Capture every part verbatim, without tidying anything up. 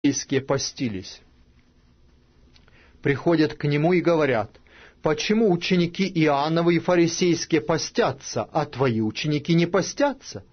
фарисейские постились. Приходят к нему и говорят: почему ученики Иоанновы и фарисейские постятся, а твои ученики не постятся?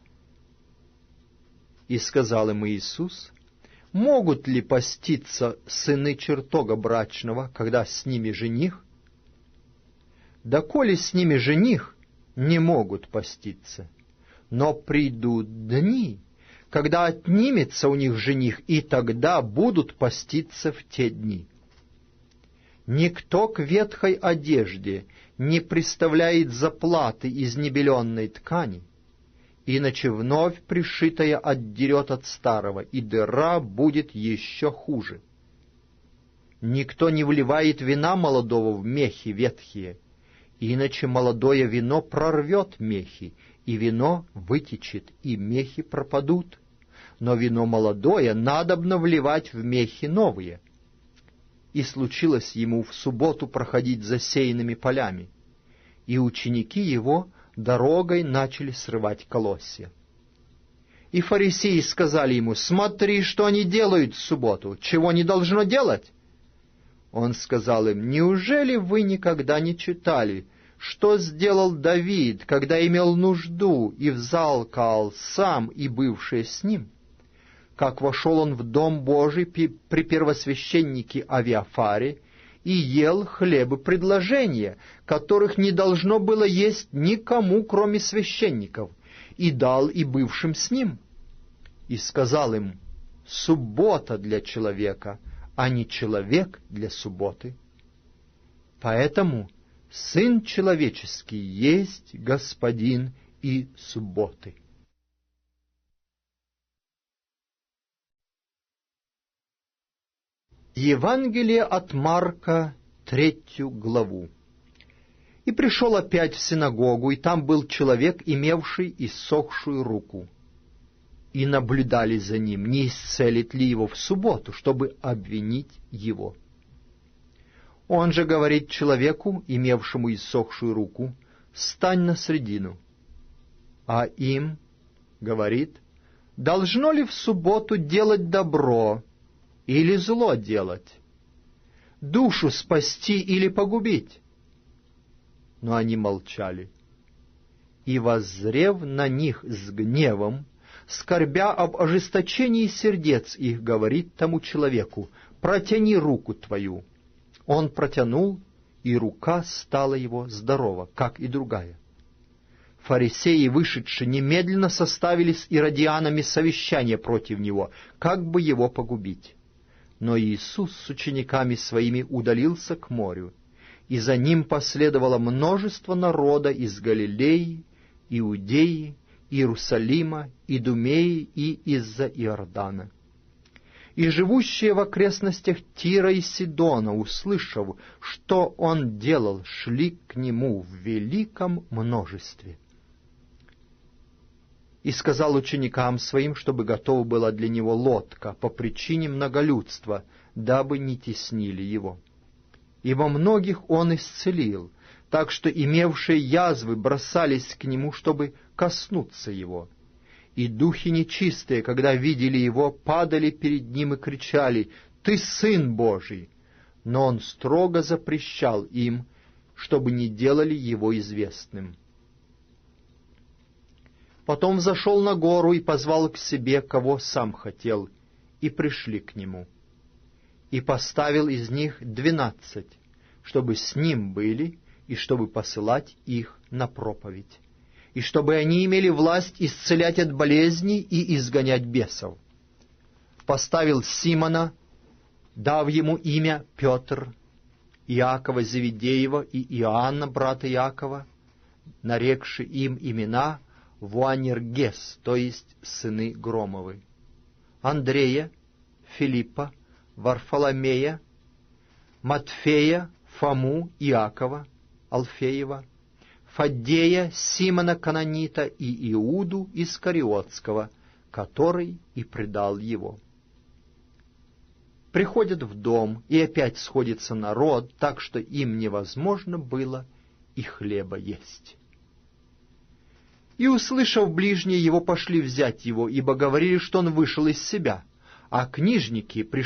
И сказал им Иисус: могут ли поститься сыны чертога брачного, когда с ними жених? Да коли с ними жених, не могут поститься. Но придут дни, когда отнимется у них жених, и тогда будут поститься в те дни. Никто к ветхой одежде не приставляет заплаты из небеленной ткани, иначе вновь пришитая отдерет от старого, и дыра будет еще хуже. Никто не вливает вина молодого в мехи ветхие, иначе молодое вино прорвет мехи, и вино вытечет, и мехи пропадут. Но вино молодое надобно вливать в мехи новые. И случилось ему в субботу проходить засеянными полями, и ученики его дорогой начали срывать колосья. И фарисеи сказали ему: смотри, что они делают в субботу, чего не должно делать. Он сказал им: неужели вы никогда не читали, что сделал Давид, когда имел нужду и взалкал сам и бывшие с ним? Как вошел он в дом Божий при первосвященнике Авиафаре и ел хлебы предложения, которых не должно было есть никому, кроме священников, и дал и бывшим с ним. И сказал им: суббота для человека, а не человек для субботы. Поэтому Сын Человеческий есть Господин и субботы. Евангелие от Марка, третью главу. «И пришел опять в синагогу, и там был человек, имевший иссохшую руку. И наблюдали за ним, не исцелит ли его в субботу, чтобы обвинить его. Он же говорит человеку, имевшему иссохшую руку: стань на средину. А им говорит: должно ли в субботу делать добро или зло делать, душу спасти или погубить? Но они молчали. И, воззрев на них с гневом, скорбя об ожесточении сердец их, говорит тому человеку: протяни руку твою. Он протянул, и рука стала его здорова, как и другая. Фарисеи, вышедшие, немедленно составили с иродианами совещание против него, как бы его погубить. Но Иисус с учениками своими удалился к морю, и за ним последовало множество народа из Галилеи, Иудеи, Иерусалима, Идумеи и из-за Иордана. И живущие в окрестностях Тира и Сидона, услышав, что он делал, шли к нему в великом множестве. И сказал ученикам своим, чтобы готова была для него лодка по причине многолюдства, дабы не теснили его. Ибо многих он исцелил, так что имевшие язвы бросались к нему, чтобы коснуться его. И духи нечистые, когда видели его, падали перед ним и кричали: «Ты Сын Божий!» Но он строго запрещал им, чтобы не делали его известным. Потом взошел на гору и позвал к себе, кого сам хотел, и пришли к нему. И поставил из них двенадцать, чтобы с ним были, и чтобы посылать их на проповедь, и чтобы они имели власть исцелять от болезней и изгонять бесов. Поставил Симона, дав ему имя Петр, Иакова Зеведеева и Иоанна, брата Иакова, нарекши им имена Вуанергес, то есть сыны Громовы, Андрея, Филиппа, Варфоломея, Матфея, Фому, Иакова, Алфеева, Фаддея, Симона Кананита и Иуду Искариотского, который и предал его. Приходят в дом, и опять сходится народ, так что им невозможно было и хлеба есть. И, услышав ближние его, пошли взять его, ибо говорили, что он вышел из себя. а книжники пришли